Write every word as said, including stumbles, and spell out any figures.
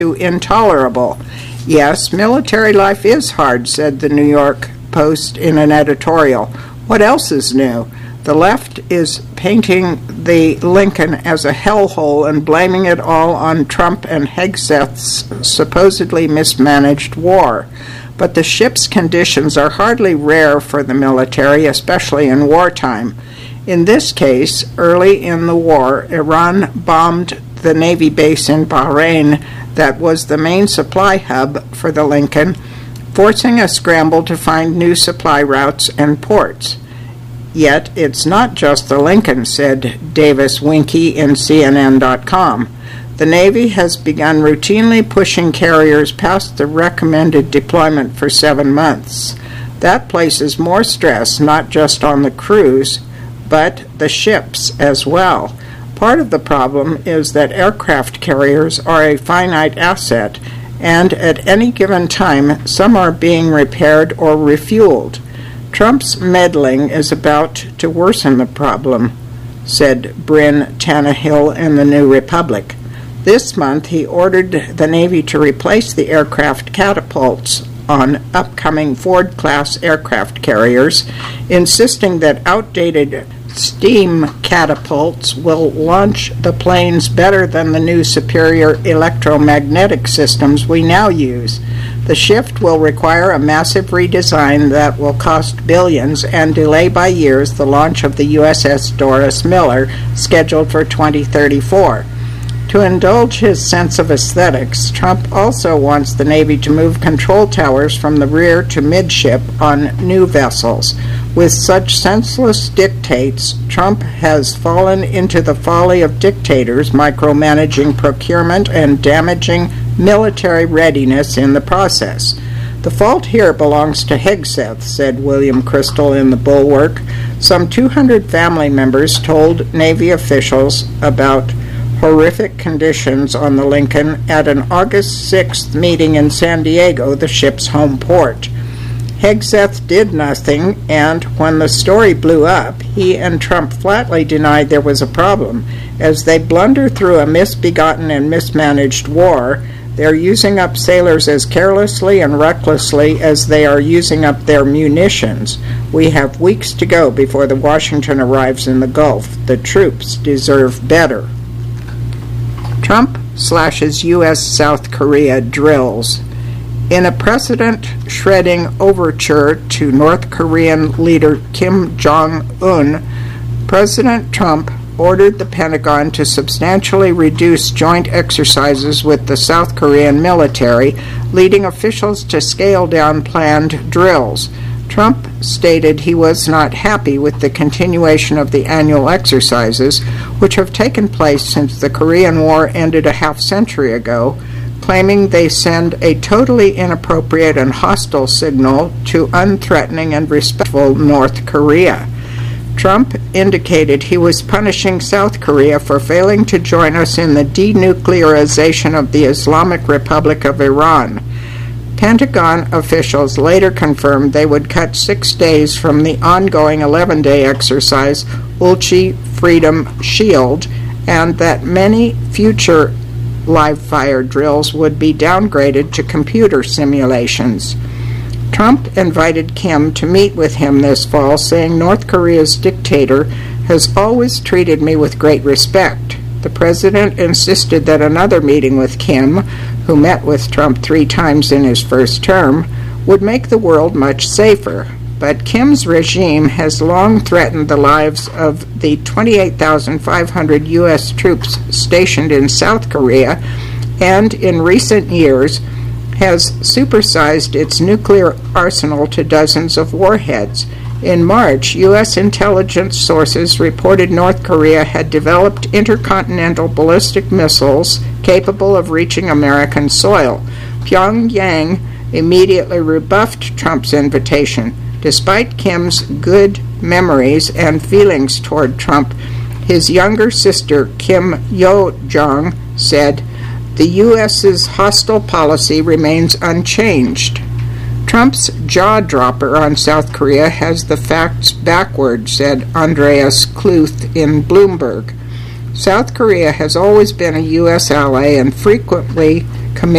intolerable. Yes, military life is hard, said the New York Post in an editorial. What else is new? The left is painting the Lincoln as a hellhole and blaming it all on Trump and Hegseth's supposedly mismanaged war. But the ship's conditions are hardly rare for the military, especially in wartime. In this case, early in the war, Iran bombed the Navy base in Bahrain that was the main supply hub for the Lincoln, forcing a scramble to find new supply routes and ports. Yet it's not just the Lincoln, said Davis Winke in C N N dot com. The Navy has begun routinely pushing carriers past the recommended deployment for seven months. That places more stress not just on the crews, but the ships as well. Part of the problem is that aircraft carriers are a finite asset, and at any given time, some are being repaired or refueled. Trump's meddling is about to worsen the problem, said Bryn Tannehill in the New Republic. This month, he ordered the Navy to replace the aircraft catapults on upcoming Ford-class aircraft carriers, insisting that outdated steam catapults will launch the planes better than the new superior electromagnetic systems we now use. The shift will require a massive redesign that will cost billions and delay by years the launch of the U S S Doris Miller, scheduled for twenty thirty-four. To indulge his sense of aesthetics, Trump also wants the Navy to move control towers from the rear to midship on new vessels. With such senseless dictates, Trump has fallen into the folly of dictators micromanaging procurement and damaging military readiness in the process. The fault here belongs to Hegseth, said William Crystal in the Bulwark. Some two hundred family members told Navy officials about horrific conditions on the Lincoln at an August sixth meeting in San Diego, the ship's home port. Hegseth did nothing, and when the story blew up, he and Trump flatly denied there was a problem. As they blunder through a misbegotten and mismanaged war, they're using up sailors as carelessly and recklessly as they are using up their munitions. We have weeks to go before the Washington arrives in the Gulf. The troops deserve better. Trump slashes U S South Korea drills. In a precedent-shredding overture to North Korean leader Kim Jong-un, President Trump ordered the Pentagon to substantially reduce joint exercises with the South Korean military, leading officials to scale down planned drills. Trump stated he was not happy with the continuation of the annual exercises, which have taken place since the Korean War ended a half-century ago, claiming they send a totally inappropriate and hostile signal to unthreatening and respectful North Korea. Trump indicated he was punishing South Korea for failing to join us in the denuclearization of the Islamic Republic of Iran. Pentagon officials later confirmed they would cut six days from the ongoing eleven-day exercise Ulchi Freedom Shield, and that many future live-fire drills would be downgraded to computer simulations. Trump invited Kim to meet with him this fall, saying North Korea's dictator has always treated me with great respect. The president insisted that another meeting with Kim, who met with Trump three times in his first term, would make the world much safer. But Kim's regime has long threatened the lives of the twenty-eight thousand five hundred U S troops stationed in South Korea, and in recent years has supersized its nuclear arsenal to dozens of warheads. In March, U S intelligence sources reported North Korea had developed intercontinental ballistic missiles capable of reaching American soil. Pyongyang immediately rebuffed Trump's invitation. Despite Kim's good memories and feelings toward Trump, his younger sister, Kim Yo-jong, said, "The U S's hostile policy remains unchanged." Trump's jaw-dropper on South Korea has the facts backward, said Andreas Kluth in Bloomberg. South Korea has always been a U S ally and frequently committee